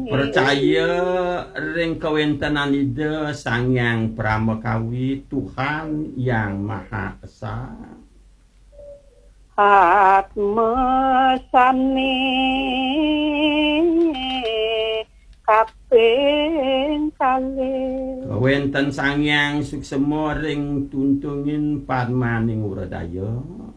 Percaya ring kawentenan Ida Sang Hyang Pramekawi Tuhan yang Maha Esa. Atmesane kaping kalih. Kawenten Sang Hyang Suksema ring tuntungin padmaning uradaya.